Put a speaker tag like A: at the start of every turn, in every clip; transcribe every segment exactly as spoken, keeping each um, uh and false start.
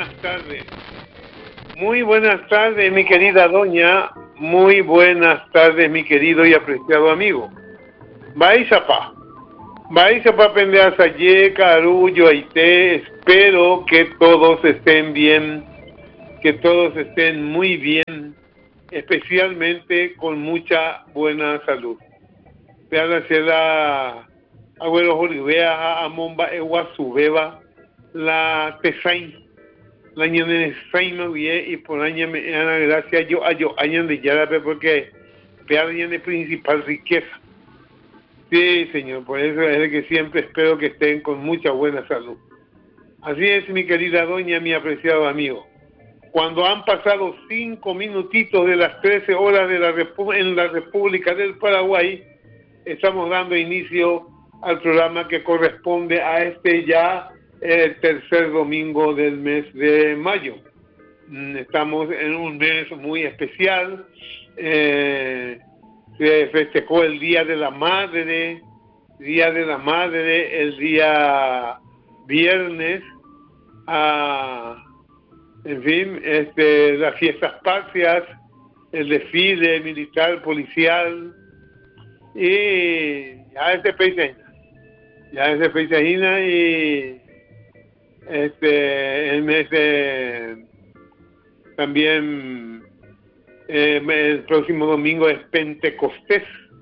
A: buenas tardes. Muy buenas tardes, mi querida doña. Muy buenas tardes, mi querido y apreciado amigo. Baisapa. Baisapa pendeas ayer, Carullo, Aité. Espero que todos estén bien, que todos estén muy bien, especialmente con mucha buena salud. Vean la abuelo Joribea, Amomba, Eguazubeba, la Tesain. La año de Saima bien y por año me dan gracias yo a yo año de Yarape porque pierden de principal riqueza. Sí, señor, por eso es que siempre espero que estén con mucha buena salud. Así es, mi querida doña, mi apreciado amigo. Cuando han pasado cinco minutitos de las trece horas de la Repu- en la República del Paraguay, estamos dando inicio al programa que corresponde a este ya el tercer domingo del mes de mayo. Estamos en un mes muy especial. Eh, se festejó el Día de la Madre, Día de la Madre, el día viernes, ah, en fin, este, las fiestas patrias, el desfile militar, policial, y ya este paisaje, ya este paisajina y este el mes de también eh, el próximo domingo es Pentecostés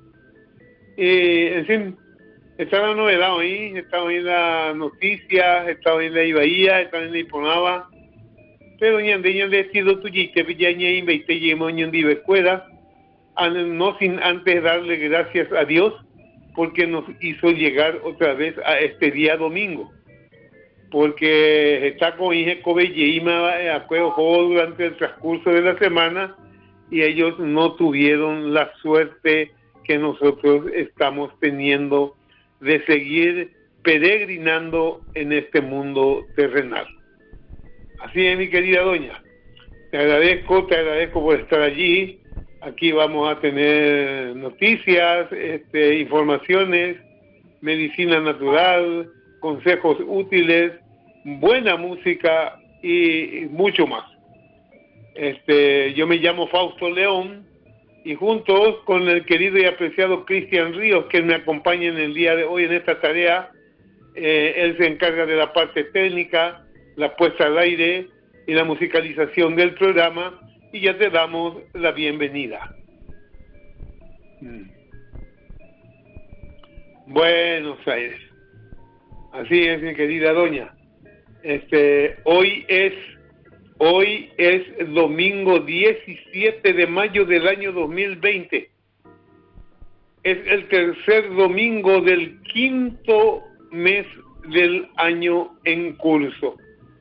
A: y en fin está la novedad hoy, está hoy la noticia, está hoy la Ibaía, está en la Iponaba, pero ñande ñande sido tuyite pillaña y veinte yemo ñandi escuela, no sin antes darle gracias a Dios porque nos hizo llegar otra vez a este día domingo, porque está con Ije Kobeyeima durante el transcurso de la semana y ellos no tuvieron la suerte que nosotros estamos teniendo de seguir peregrinando en este mundo terrenal. Así es, mi querida doña, te agradezco, te agradezco por estar allí. Aquí vamos a tener noticias, este, informaciones, medicina natural, consejos útiles, buena música y mucho más. Este, yo me llamo Fausto León y juntos con el querido y apreciado Cristian Ríos, que me acompaña en el día de hoy en esta tarea, eh, él se encarga de la parte técnica, la puesta al aire y la musicalización del programa. Y ya te damos la bienvenida. Mm. Buenos Aires. Así es, mi querida doña. Este, hoy es, hoy es domingo diecisiete de mayo del año dos mil veinte. Es el tercer domingo del quinto mes del año en curso.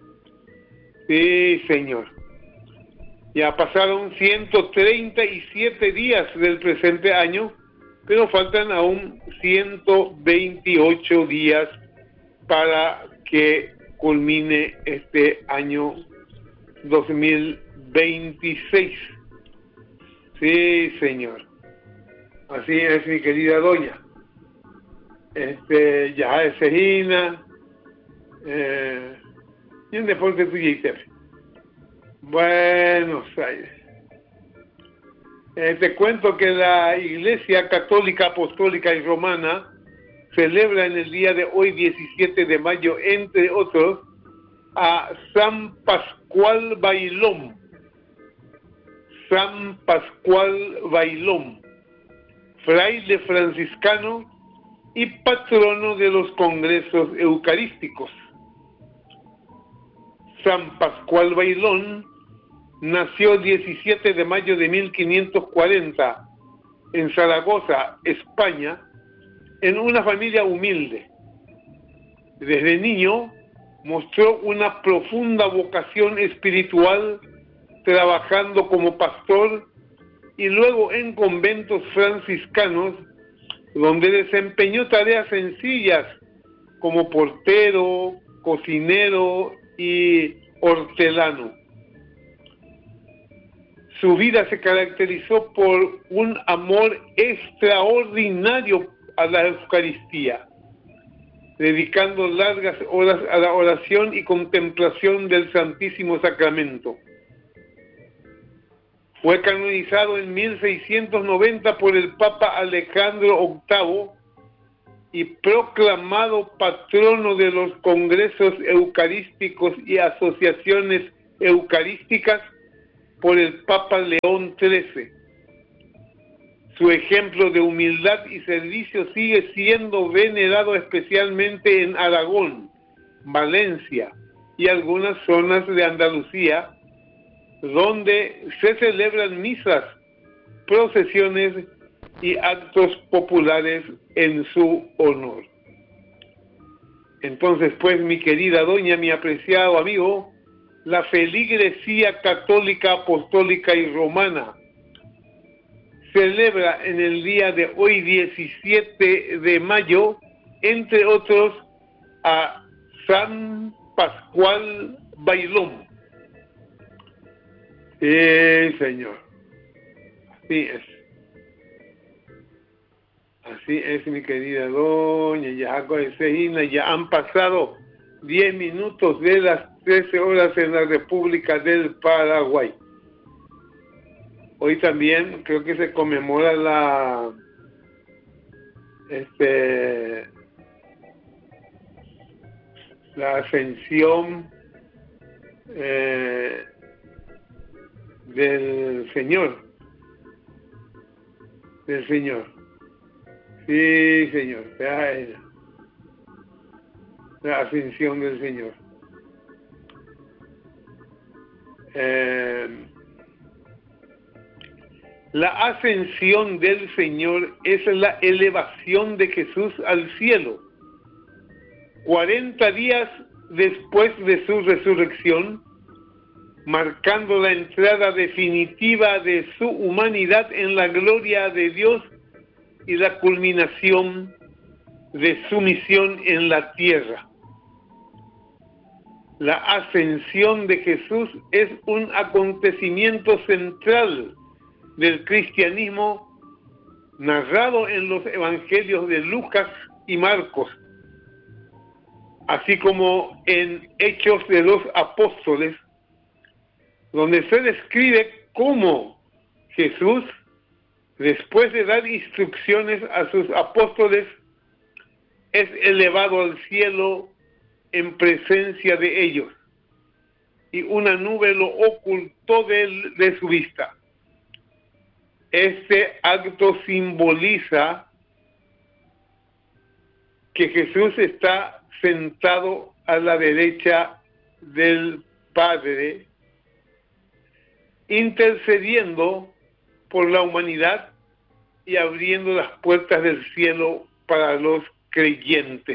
A: Sí, señor. Ya pasaron ciento treinta y siete días del presente año, pero faltan aún ciento veintiocho días para que culmine este año dos mil veintiséis. Sí, señor. Así es, mi querida doña. Este, ya es Sejina. Eh, y en deporte tuyo y Buenos Aires. Eh, te cuento que la Iglesia Católica, Apostólica y Romana celebra en el día de hoy, diecisiete de mayo, entre otros, a San Pascual Bailón. San Pascual Bailón, fraile franciscano y patrono de los congresos eucarísticos. San Pascual Bailón nació el diecisiete de mayo de mil quinientos cuarenta en Zaragoza, España, en una familia humilde. Desde niño mostró una profunda vocación espiritual trabajando como pastor y luego en conventos franciscanos donde desempeñó tareas sencillas como portero, cocinero y hortelano. Su vida se caracterizó por un amor extraordinario a la Eucaristía. dedicando largas horas a la oración y contemplación del Santísimo Sacramento. Fue canonizado en mil seiscientos noventa por el Papa Alejandro octavo y proclamado patrono de los congresos eucarísticos y asociaciones eucarísticas por el Papa León trece. Su ejemplo de humildad y servicio sigue siendo venerado especialmente en Aragón, Valencia y algunas zonas de Andalucía, donde se celebran misas, procesiones y actos populares en su honor. Entonces, pues, mi querida doña, mi apreciado amigo, la feligresía católica, apostólica y romana celebra en el día de hoy, diecisiete de mayo, entre otros, a San Pascual Bailón. Sí, señor. Así es. Así es, mi querida doña Yajaco de Cejina. Ya han pasado diez minutos de las trece horas en la República del Paraguay. Hoy también creo que se conmemora la este la ascensión eh, del Señor, del Señor. Sí, Señor, la ascensión del Señor. Eh, la ascensión del Señor es la elevación de Jesús al cielo. cuarenta días después de su resurrección, marcando la entrada definitiva de su humanidad en la gloria de Dios y la culminación de su misión en la tierra. La ascensión de Jesús es un acontecimiento central del cristianismo narrado en los evangelios de Lucas y Marcos, así como en Hechos de los Apóstoles, donde se describe cómo Jesús, después de dar instrucciones a sus apóstoles, es elevado al cielo en presencia de ellos, y una nube lo ocultó de, él, de su vista. Este acto simboliza que Jesús está sentado a la derecha del Padre, intercediendo por la humanidad y abriendo las puertas del cielo para los creyentes.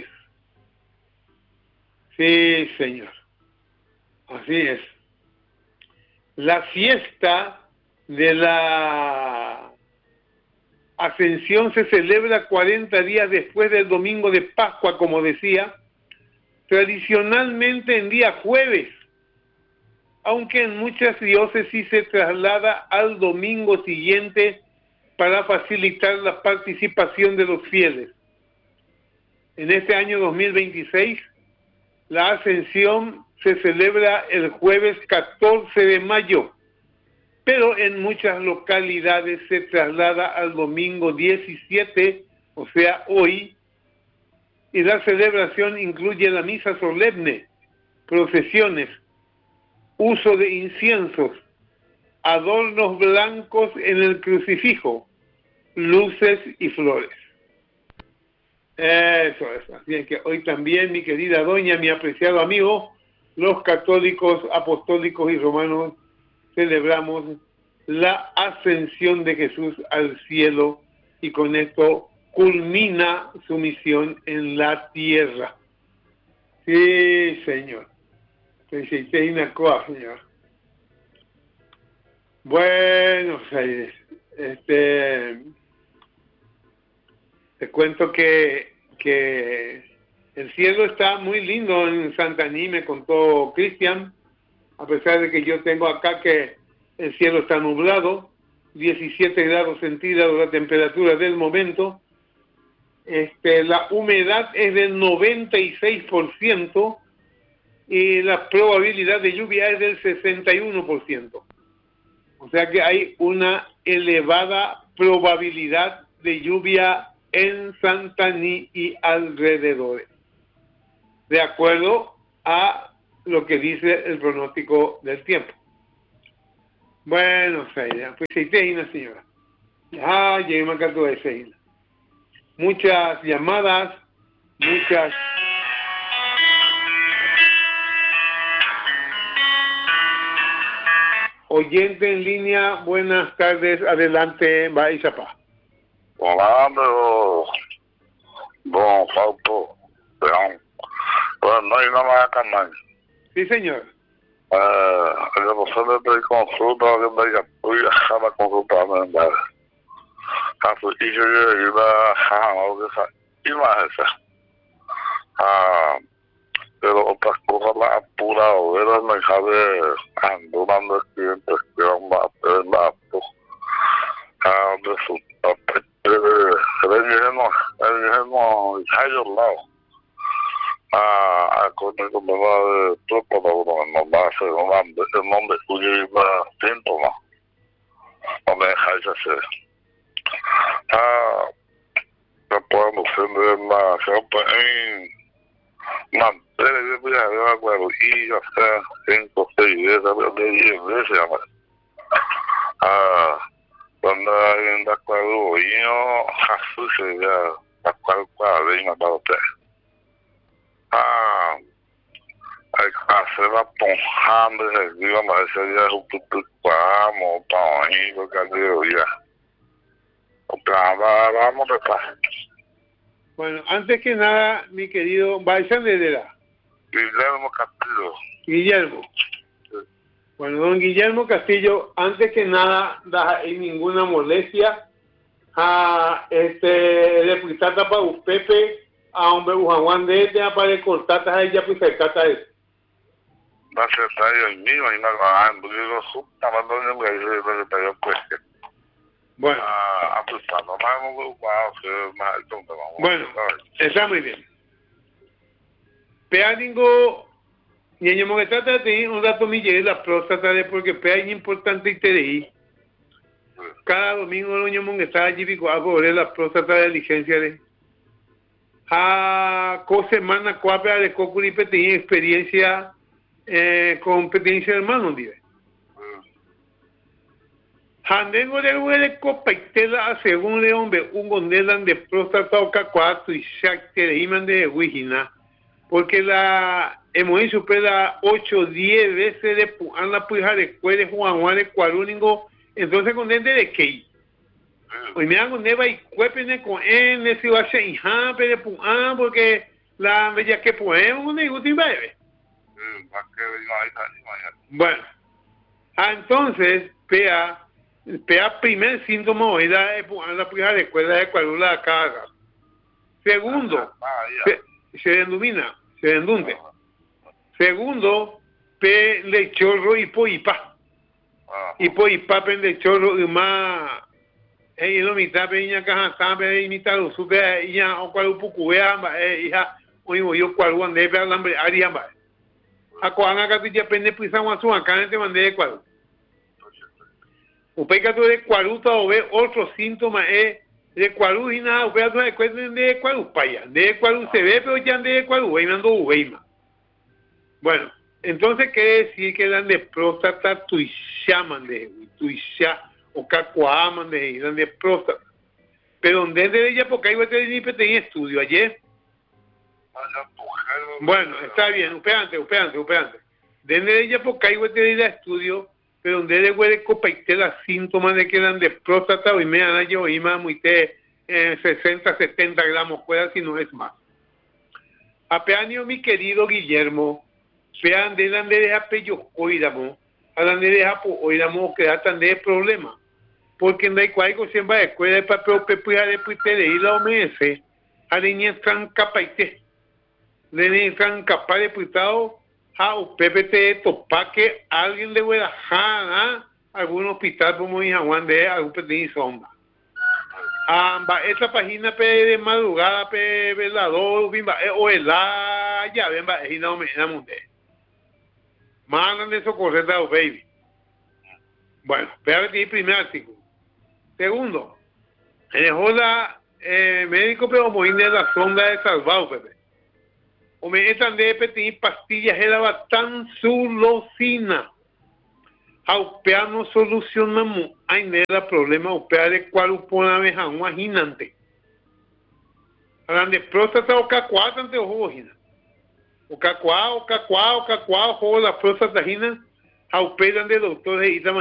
A: Sí, Señor. Así es. La fiesta de la ascensión se celebra cuarenta días después del domingo de Pascua, como decía, tradicionalmente en día jueves, aunque en muchas diócesis se traslada al domingo siguiente para facilitar la participación de los fieles. En este año dos mil veintiséis, la ascensión se celebra el jueves catorce de mayo, pero en muchas localidades se traslada al domingo diecisiete, o sea, hoy, y la celebración incluye la misa solemne, procesiones, uso de inciensos, adornos blancos en el crucifijo, luces y flores. Eso es. Así es que hoy también, mi querida doña, mi apreciado amigo, los católicos, apostólicos y romanos celebramos la ascensión de Jesús al cielo, y con esto culmina su misión en la tierra. Sí, Señor. Señor. Bueno, este, te cuento que, que el cielo está muy lindo en Santaní, me contó Cristian, a pesar de que yo tengo acá que el cielo está nublado, diecisiete grados centígrados la temperatura del momento, este, la humedad es del noventa y seis por ciento y la probabilidad de lluvia es del sesenta y uno por ciento. O sea que hay una elevada probabilidad de lluvia en Santaní y alrededores, de acuerdo a lo que dice el pronóstico del tiempo. Bueno, Saida, pues ahí te una señora. Ya llegué acá todo ese. Muchas llamadas, muchas... Oyente en línea, buenas tardes, adelante, Baizapá.
B: Olá, meu bom Fausto. Boa noite, na Maracanã.
A: Sí, señor.
B: É, eu não sei de consulta, eu já fui achar a consulta andar. Caso isso eu ia achar algo essa imagem. Ah, pero otras cosas la pura era me sabe andando clientes que van a hacer la ah resulta relleno relleno hay un lado ah con el que va de todo lo no va a ser un nombre el nombre cuyo va síntoma no me dejáis hacer ah no podemos tener la gente en mantener el día de la cuadrilla hasta cinco seis veces de diez veces ah cuando hay un cuadrilla Jesús ya la cual cuadrilla para usted ah hay que hacer la ponjanda digamos ese día es un poco cuamo para ahí porque ya otra vamos de paz.
A: Bueno, antes que nada, mi querido, Baizan de la
B: Guillermo Castillo.
A: Guillermo.
B: Sí.
A: Bueno, don Guillermo Castillo, antes que nada, da hay ninguna molestia a este de puitata para Pepe, a hombre Juan de este para cortata a ella pues cercata es.
B: Va a ser tallo el mío y no va a yo susta mandando que yo le tallo pues.
A: Bueno,
B: ah, pues no más más
A: bueno, está muy bien. Peaningo, niño que trata de un dato mi llegue la próstata de porque pea es importante y te deí. Cada domingo el niño que está allí pico a por la próstata de licencia de a co semana cuapea de cocuripe tenía experiencia eh, competencia de hermano, dice. Handengo de huele copaitela según de hombre un gondelan de próstata o cacuato y shakte de iman de huijina porque la hemos supera ocho diez veces de puan la puja de cuere Juan Juan de cuarúningo entonces con dente de kei hoy me hago neva y cuépene con n si va a ser hija de puan porque la bella que podemos con el último bebé bueno entonces pea Pea primer síntoma era la puja de cuerda de cuadrula de carga. Segundo, se, se denomina, se endunde. Segundo, pe lechorro y poipa. Y poipa pe lechorro y más eh lo mitad pe ña caja sabe y mitad lo sube ya o cual pucuea eh hija oigo yo cual guande pe alambre aria ba. A cuanga capilla pende pisa guasu acá en te mandé de cual. Usted que de cuaruta o ve otro síntoma es de cuaru y nada, usted no recuerden de cuaru paya, de cuaru se ve pero ya de cuaru veimando uveima. Bueno, entonces quiere decir que dan de próstata tuishaman de tuisha o cacuaman de dan de próstata. Pero donde de ella porque hay usted ni tenía estudio ayer. Bueno, está bien, usted antes, usted antes, usted antes. De ella porque hay usted de estudio pero donde de huele copaite las síntomas de que dan de próstata y me han yo y más muy te eh, sesenta, setenta gramos fuera si no es más. A peanio mi querido Guillermo, pean de dan de deja pello oíramo, a dan de deja po oíramo que da tan de problema. Porque en la cual siempre de escuela de papel pepuja de puite de ir a O M S, a niña están capaite. Le niña están capaz de puitado ah, o P P T topa que alguien le voy a dejar a algún hospital como en Juan de algún pequeño sombra. amba esa página pe de madrugada pe velador bimba o la ya bimba y no me da munde mandan de socorrer a baby. Bueno, espérate el primer artículo. Segundo, dejó la eh, médico pero muy de la sonda de salvado pepe o me están de pedir pastillas era tan sulosina. Aupea no solucionamos hay nada problema aupea de cual upona veja un aginante. Grande próstata o cacuá ante ojo gina. O cacuá o cacuá o cacuá ojo la próstata gina aupea de doctores y